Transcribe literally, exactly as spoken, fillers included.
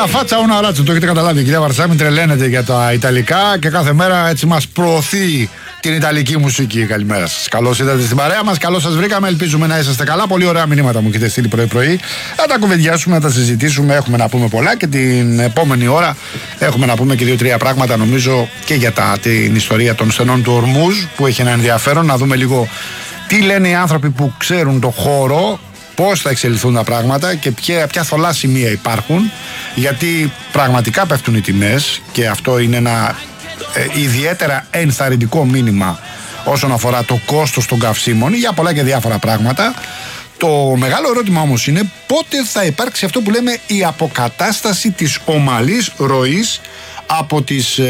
La faccia una ράτσο, το έχετε καταλάβει, κυρία Βαρσάμι, τρελαίνεται για τα Ιταλικά και κάθε μέρα έτσι μας προωθεί την Ιταλική μουσική. Καλημέρα σας. Καλώς ήρθατε στην παρέα μας, καλώς σας βρήκαμε. Ελπίζουμε να είσαστε καλά. Πολύ ωραία μηνύματα μου έχετε στείλει πρωί-πρωί. Να τα κουβεντιάσουμε, να τα συζητήσουμε. Έχουμε να πούμε πολλά και την επόμενη ώρα έχουμε να πούμε και δύο-τρία πράγματα, νομίζω, και για τα, την ιστορία των στενών του Ορμούζ που έχει ένα ενδιαφέρον. Να δούμε λίγο τι λένε οι άνθρωποι που ξέρουν το χώρο, πώς θα εξελιχθούν τα πράγματα και ποια, ποια θολά σημεία υπάρχουν, γιατί πραγματικά πέφτουν οι τιμές και αυτό είναι ένα ε, ιδιαίτερα ενθαρρυντικό μήνυμα όσον αφορά το κόστος των καυσίμων για πολλά και διάφορα πράγματα. Το μεγάλο ερώτημα όμως είναι πότε θα υπάρξει αυτό που λέμε η αποκατάσταση της ομαλής ροής από τις